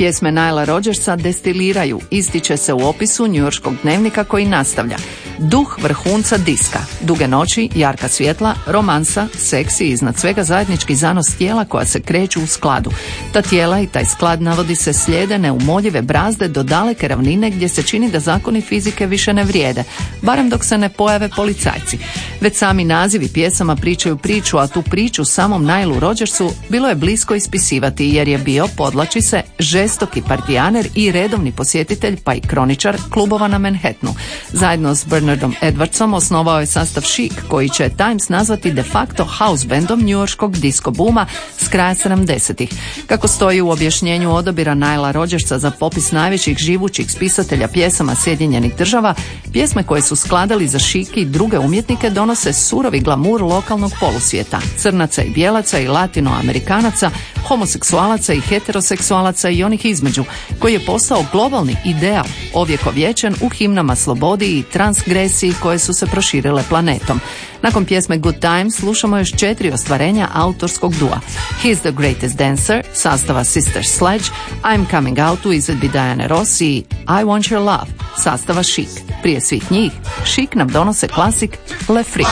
Pjesme Nila Rodgersa destiliraju, ističe se u opisu njujorškog dnevnika koji nastavlja: duh vrhunca diska, duge noći, jarka svjetla, romansa, seks i iznad svega zajednički zanos tijela koja se kreću u skladu. Ta tijela i taj sklad navodi se slijede neumoljive brazde do daleke ravnine gdje se čini da zakoni fizike više ne vrijede, barem dok se ne pojave policajci. Već sami nazivi pjesama pričaju priču, a tu priču samom Nilu Rodgersu bilo je blisko ispisivati jer je bio, podlači se, žestoki partijaner i redovni posjetitelj pa i kroničar klubova na Manhattanu. Zajedno s Bernardom Edwardsom osnovao je sastav Chic koji će Times nazvati de facto house bandom njujorškog disco booma s kraja 70-ih. Kako stoji u objašnjenju odabira Nila Rodgersa za popis najvećih živućih spisatelja pjesama Sjedinjenih država, pjesme koje su skladali za Chic i druge umjetnike donose surovi glamur lokalnog polusvijeta, crnaca i bijelaca i latinoamerikanaca, homoseksualaca i heteroseksualaca i onih između, koji je postao globalni ideal, ovjekovječen u himnama slobodi i transgresiji koje su se proširile planetom. Nakon pjesme Good Times slušamo još 4 ostvarenja autorskog dua: He's the Greatest Dancer, sastava Sister Sledge, I'm Coming Out u izvedbi Diane Ross i I Want Your Love, sastava Chic. Prije svih njih, Chic nam donose klasik Le Freak.